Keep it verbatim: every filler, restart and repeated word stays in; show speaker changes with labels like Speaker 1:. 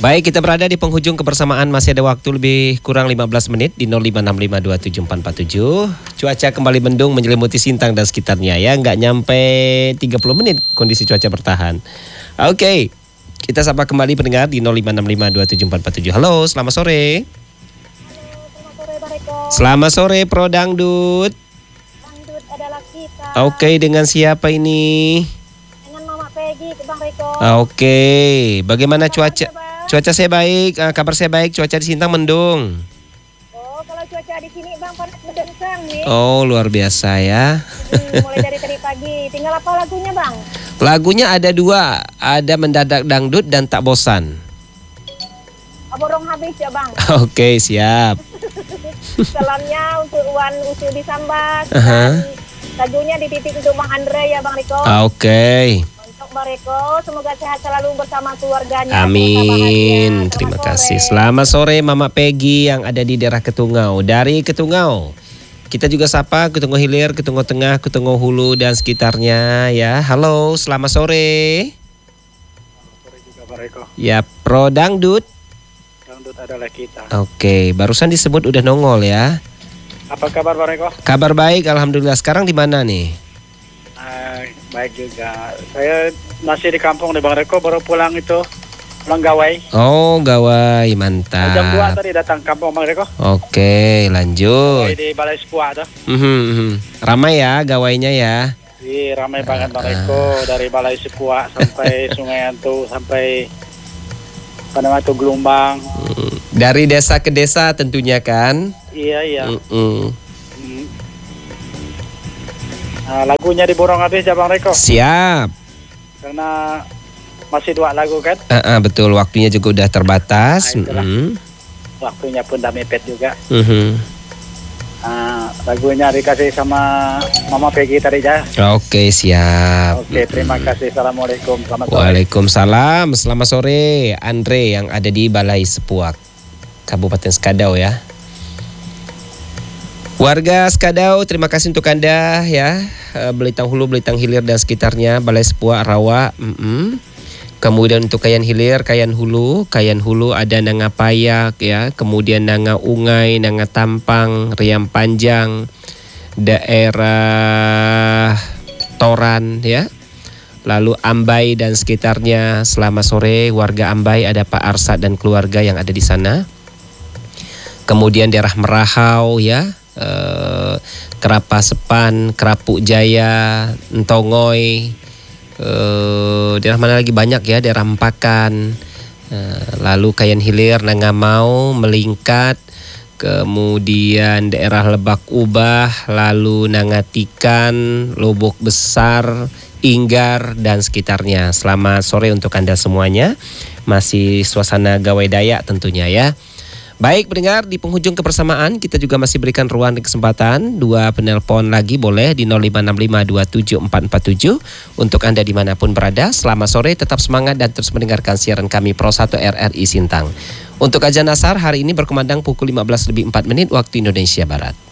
Speaker 1: Baik, kita berada di penghujung kebersamaan. Masih ada waktu lebih kurang lima belas menit di nol lima enam lima dua tujuh empat empat tujuh. Cuaca kembali mendung menyelimuti Sintang dan sekitarnya ya. Nggak nyampe tiga puluh menit kondisi cuaca bertahan. Oke, kita sapa kembali pendengar di nol lima enam lima dua tujuh empat empat tujuh. Halo, selamat sore.
Speaker 2: Selamat sore, Bang Riko.
Speaker 1: Selamat sore, Pro Dangdut.
Speaker 2: Dangdut adalah kita.
Speaker 1: Oke, dengan siapa ini?
Speaker 2: Dengan Mama Peggy, Bang Riko.
Speaker 1: Oke, bagaimana
Speaker 2: Kabarnya,
Speaker 1: cuaca?
Speaker 2: Bang?
Speaker 1: Cuaca saya baik, uh, kabar saya baik. Cuaca di Sintang mendung.
Speaker 2: Oh, kalau cuaca di sini Bang panas berdengkang nih.
Speaker 1: Oh, luar biasa ya.
Speaker 2: Hmm, mulai dari tadi pagi. Tinggal apa lagunya, Bang?
Speaker 1: Lagunya ada dua, ada Mendadak Dangdut dan Tak Bosan.
Speaker 2: Aborong habis ya, Bang.
Speaker 1: Oke, siap.
Speaker 2: Salamnya untuk Wan Usu di Sambas.
Speaker 1: Aha.
Speaker 2: Dan lagunya dititip untuk Bang Andre ya, Bang Riko.
Speaker 1: Oke.
Speaker 2: Untuk Bang Riko, semoga sehat selalu bersama keluarganya.
Speaker 1: Amin.
Speaker 2: Semoga bahagia.
Speaker 1: Terima
Speaker 2: Selamat
Speaker 1: kasih.
Speaker 2: sore.
Speaker 1: Selamat sore Mama Peggy yang ada di daerah Ketungau. Dari Ketungau, kita juga sapa Ketungau Hilir, Ketungau Tengah, Ketungau Hulu dan sekitarnya ya. Halo, selamat sore.
Speaker 3: Sore juga Pak Reko.
Speaker 1: Ya, Pro Dangdut.
Speaker 3: Dangdut adalah kita.
Speaker 1: Oke, barusan disebut udah nongol ya.
Speaker 3: Apa kabar Pak Reko?
Speaker 1: Kabar baik, alhamdulillah. Sekarang di mana nih?
Speaker 3: Ah, baik juga. Saya masih di kampung di Bang Reko, baru pulang itu. Pulang gawai.
Speaker 1: Oh, gawai,
Speaker 3: Jam dua
Speaker 1: mantap.
Speaker 3: tadi datang kampung Bang Reko.
Speaker 1: Oke, lanjut.
Speaker 3: Gawai di Balai Sepua tuh.
Speaker 1: Mhm, mhm. Ramai ya gawainya ya.
Speaker 3: Ih, ramai banget Bang Reko, dari Balai Sepua sampai Sungai Antu sampai apa namanya tuh Gelombang.
Speaker 1: Mm, Dari desa ke desa tentunya kan.
Speaker 3: Iya iya.
Speaker 1: Mm-mm.
Speaker 3: Hmm. Nah, lagunya diborong habis ya Bang Reko,
Speaker 1: Siap.
Speaker 3: karena masih dua lagu kan.
Speaker 1: Ah, ah, betul, waktunya juga udah terbatas.
Speaker 3: Nah, itulah.
Speaker 1: Mm-mm.
Speaker 3: Waktunya pun udah mepet juga.
Speaker 1: Mhm.
Speaker 3: Nah, lagunya dikasih sama Mama Peggy tadi ya.
Speaker 1: Oke, siap.
Speaker 3: Oke, terima kasih. Assalamualaikum. Selamat sore.
Speaker 1: Waalaikumsalam. Selamat sore, Andre yang ada di Balai Sepuak, Kabupaten Skadau ya. Warga Skadau, terima kasih untuk Anda ya. Eh, Belitang Hulu, Belitang Hilir dan sekitarnya, Balai Sepuak, Rawa. Mm-mm. Kemudian untuk Kayan Hilir, Kayan Hulu, Kayan Hulu ada Nanga Payak ya. Kemudian Nanga Ungai, Nanga Tampang, Riam Panjang, daerah Toran ya. Lalu Ambai dan sekitarnya. Selamat sore warga Ambai, ada Pak Arsad dan keluarga yang ada di sana. Kemudian daerah Merahau ya, eh, Kerapa Sepan, Kerapuk Jaya, Entongoy, eh, daerah mana lagi banyak ya, daerah Empakan, eh, lalu Kayan Hilir, Nangamau, Melingkat, kemudian daerah Lebak Ubah, lalu Nangatikan, Lobok Besar, Inggar dan sekitarnya. Selamat sore untuk Anda semuanya. Masih suasana gawai Dayak tentunya ya. Baik pendengar, di penghujung kebersamaan kita juga masih berikan ruang dan kesempatan. Dua penelpon lagi boleh di nol lima enam lima dua tujuh empat empat tujuh. Untuk Anda dimanapun berada, selamat sore, tetap semangat dan terus mendengarkan siaran kami Pro satu R R I Sintang. Untuk Azan Asar hari ini berkumandang pukul lima belas lebih empat menit waktu Indonesia Barat.